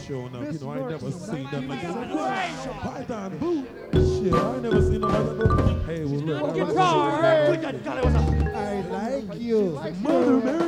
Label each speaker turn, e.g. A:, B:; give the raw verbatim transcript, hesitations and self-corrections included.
A: showing up. You know, I ain't never seen them like that. Python boot. Shit, I ain't never seen them like that. Hey, well, look.
B: Guitar.
C: I like you.